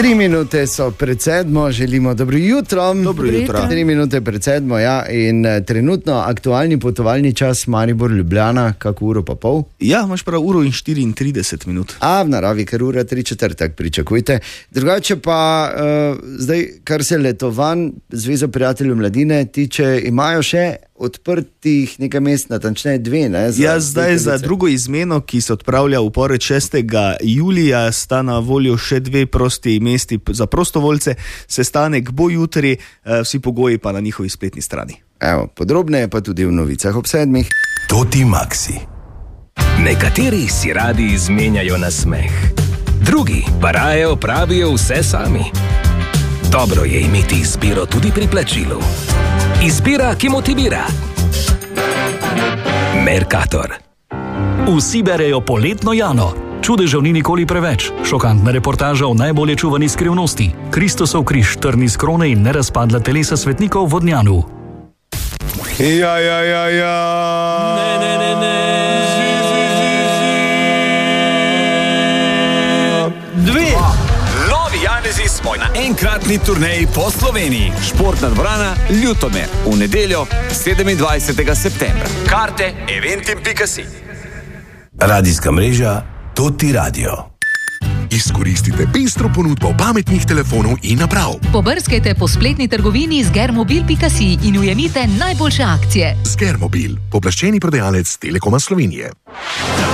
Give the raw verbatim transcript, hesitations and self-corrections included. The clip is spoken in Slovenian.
Tri minute so pred sedmo, želimo dobro jutro. Dobro jutro. Tri minute pred sedmo, ja, in uh, trenutno aktualni potovalni čas Maribor Ljubljana, kako uro pa pol? Ja, imaš prav uro in štiriintrideset minut. A v naravi, ker ura tri četrtek pričakujte. Drugače pa, uh, zdaj, kar se letovanj Zveza prijateljev mladine tiče, imajo še odprtih nekaj mest, natančneje dve, ne? Za ja, zdaj za drugo izmeno, ki se odpravlja v pored šestega julija, sta na voljo še dve prosti mesti za prostovoljce. Sestanek bo jutri, vsi pogoji pa na njihovi spletni strani. Evo, podrobneje pa tudi v novicah ob sedmih. Toti Maxi. Nekateri si radi izmenjajo na smeh, drugi pa raje opravijo vse sami. Dobro je imeti izbiro tudi pri plačilu. Izbira, ki motivira. Mercator. Vsi berejo Poletno Jano. Čudežev ni nikoli preveč. Šokantna reportaža o najbolje čuvani skrivnosti. Kristosov križ, trni z krone in nerazpadla telesa svetnikov v Vodnjanu. Ja, ja, ja, ja. Ne, ne, ne, ne. Dve. Novi Janezi smo na enkratni turneji po Sloveniji. Športna dvorana Ljutomer v nedeljo sedemindvajsetega septembra. Karte eventim pika si. Radijska mreža Toti Radio. Izkoristite pestro ponudbo pametnih telefonov in naprav. Pobrskajte po spletni trgovini z germobil pika si in ujemite najboljše akcije. Sgermobil, pooblaščeni prodajalec Telekoma Slovenije.